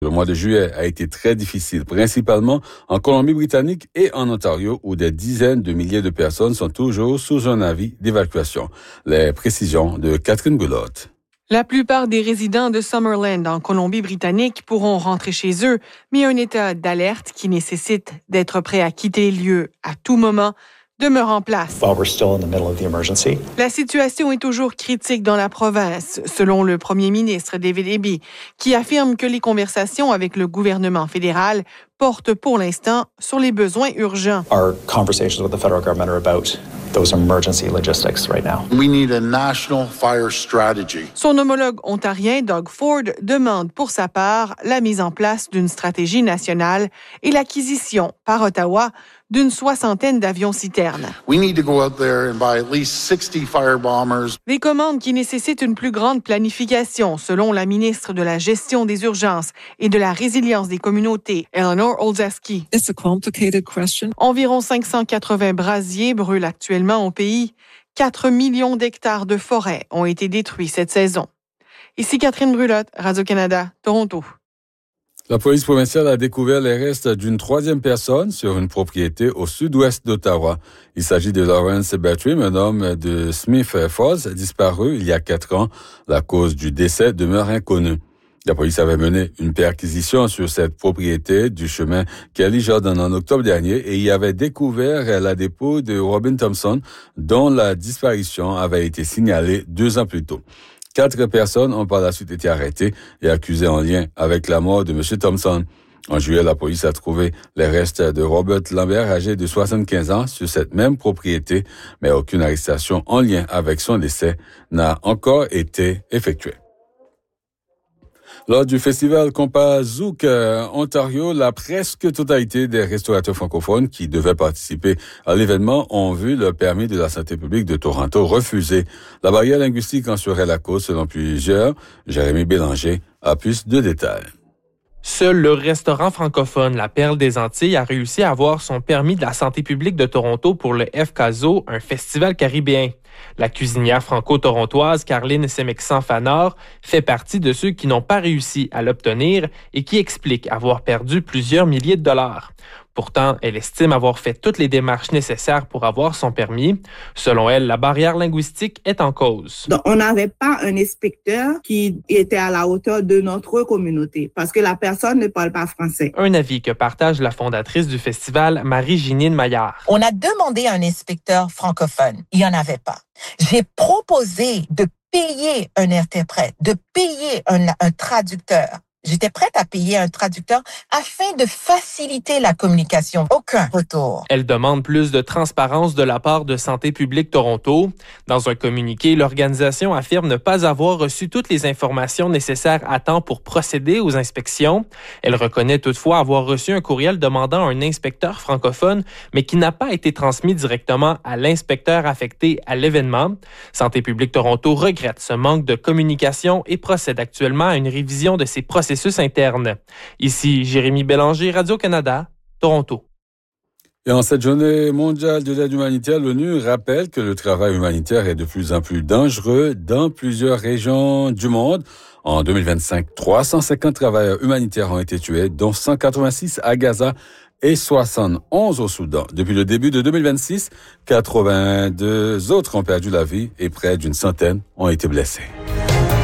Le mois de juillet a été très difficile, principalement en Colombie-Britannique et en Ontario, où des dizaines de milliers de personnes sont toujours sous un avis d'évacuation. Les précisions de Catherine Goulotte. La plupart des résidents de Summerland en Colombie-Britannique pourront rentrer chez eux, mais un état d'alerte qui nécessite d'être prêt à quitter les lieux à tout moment demeure en place. La situation est toujours critique dans la province, selon le premier ministre David Eby, qui affirme que les conversations avec le gouvernement fédéral portent pour l'instant sur les besoins urgents. Our conversations with the federal government are about those emergency logistics right now. We need a national fire strategy. Son homologue ontarien, Doug Ford, demande pour sa part la mise en place d'une stratégie nationale et l'acquisition par Ottawa d'une 60aine d'avions-citernes. We need to go out there and buy at least 60 firebombers. Des commandes qui nécessitent une plus grande planification, selon la ministre de la Gestion des urgences et de la résilience des communautés, Eleanor Olszewski. It's a complicated question. Environ 580 brasiers brûlent actuellement au pays. 4 millions d'hectares de forêt ont été détruits cette saison. Ici Catherine Brulotte, Radio-Canada, Toronto. La police provinciale a découvert les restes d'une troisième personne sur une propriété au sud-ouest d'Ottawa. Il s'agit de Lawrence Bertram, un homme de Smith Falls, disparu il y a 4 ans. La cause du décès demeure inconnue. La police avait mené une perquisition sur cette propriété du chemin Kelly Jordan en octobre dernier et y avait découvert la dépouille de Robin Thompson, dont la disparition avait été signalée 2 ans plus tôt. 4 personnes ont par la suite été arrêtées et accusées en lien avec la mort de M. Thompson. En juillet, la police a trouvé les restes de Robert Lambert, âgé de 75 ans, sur cette même propriété, mais aucune arrestation en lien avec son décès n'a encore été effectuée. Lors du festival Compas Zouk Ontario, la presque totalité des restaurateurs francophones qui devaient participer à l'événement ont vu le permis de la santé publique de Toronto refusé. La barrière linguistique en serait la cause selon plusieurs. Jérémy Bélanger a plus de détails. Seul le restaurant francophone La Perle des Antilles a réussi à avoir son permis de la santé publique de Toronto pour le FCASO, un festival caribéen. La cuisinière franco-torontoise Caroline Semexan-Fanor fait partie de ceux qui n'ont pas réussi à l'obtenir et qui expliquent avoir perdu plusieurs milliers de dollars. Pourtant, elle estime avoir fait toutes les démarches nécessaires pour avoir son permis. Selon elle, la barrière linguistique est en cause. Donc, on n'avait pas un inspecteur qui était à la hauteur de notre communauté parce que la personne ne parle pas français. Un avis que partage la fondatrice du festival, Marie-Ginine Maillard. On a demandé à un inspecteur francophone. Il n'y en avait pas. J'ai proposé de payer un interprète, de payer un traducteur. J'étais prête à payer un traducteur afin de faciliter la communication. Aucun retour. Elle demande plus de transparence de la part de Santé publique Toronto. Dans un communiqué, l'organisation affirme ne pas avoir reçu toutes les informations nécessaires à temps pour procéder aux inspections. Elle reconnaît toutefois avoir reçu un courriel demandant un inspecteur francophone, mais qui n'a pas été transmis directement à l'inspecteur affecté à l'événement. Santé publique Toronto regrette ce manque de communication et procède actuellement à une révision de ses processus interne. Ici, Jérémy Bélanger, Radio-Canada, Toronto. Et en cette journée mondiale de l'aide humanitaire, l'ONU rappelle que le travail humanitaire est de plus en plus dangereux dans plusieurs régions du monde. En 2025, 350 travailleurs humanitaires ont été tués, dont 186 à Gaza et 71 au Soudan. Depuis le début de 2026, 82 autres ont perdu la vie et près d'une centaine ont été blessés.